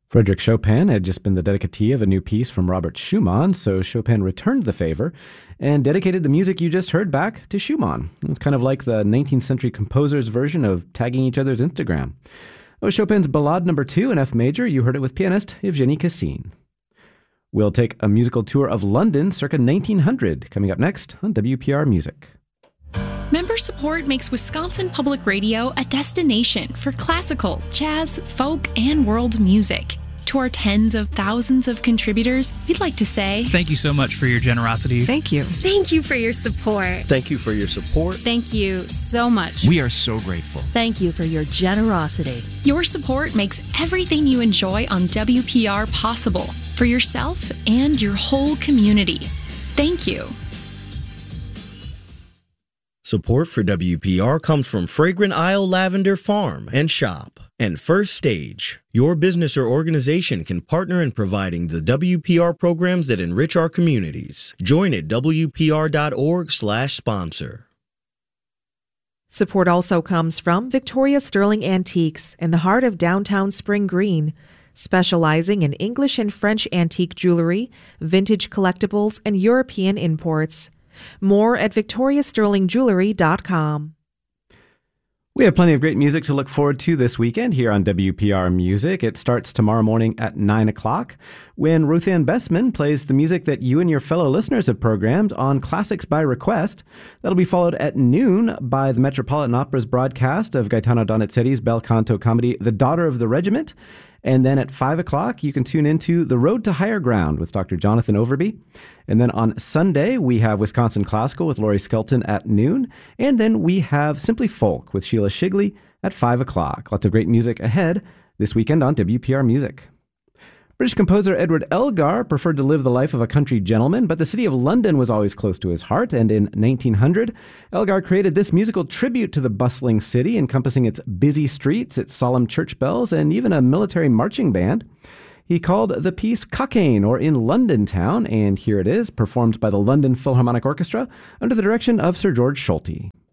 Frédéric Chopin had just been the dedicatee of a new piece from Robert Schumann, so Chopin returned the favor and dedicated the music you just heard back to Schumann. It's kind of like the 19th century composer's version of tagging each other's Instagram. That was Chopin's Ballade No. 2 in F major. You heard it with pianist Evgeny Kissin. We'll take a musical tour of London circa 1900, coming up next on WPR Music. Member support makes Wisconsin Public Radio a destination for classical, jazz, folk, and world music. To our tens of thousands of contributors, we'd like to say, thank you so much for your generosity. Thank you. Thank you for your support. Thank you for your support. Thank you so much. We are so grateful. Thank you for your generosity. Your support makes everything you enjoy on WPR possible for yourself and your whole community. Thank you. Support for WPR comes from Fragrant Isle Lavender Farm and Shop and First Stage. Your business or organization can partner in providing the WPR programs that enrich our communities. Join at WPR.org/sponsor. Support also comes from Victoria Sterling Antiques in the heart of downtown Spring Green, specializing in English and French antique jewelry, vintage collectibles, and European imports. More at victoriasterlingjewelry.com. We have plenty of great music to look forward to this weekend here on WPR Music. It starts tomorrow morning at 9 o'clock when Ruth Ann Bessman plays the music that you and your fellow listeners have programmed on Classics by Request. That'll be followed at noon by the Metropolitan Opera's broadcast of Gaetano Donizetti's bel canto comedy, The Daughter of the Regiment. And then at 5 o'clock, you can tune into The Road to Higher Ground with Dr. Jonathan Overby. And then on Sunday, we have Wisconsin Classical with Laurie Skelton at noon. And then we have Simply Folk with Sheila Shigley at 5 o'clock. Lots of great music ahead this weekend on WPR Music. British composer Edward Elgar preferred to live the life of a country gentleman, but the city of London was always close to his heart, and in 1900, Elgar created this musical tribute to the bustling city, encompassing its busy streets, its solemn church bells, and even a military marching band. He called the piece Cockaigne, or In London Town, and here it is, performed by the London Philharmonic Orchestra under the direction of Sir George Solti.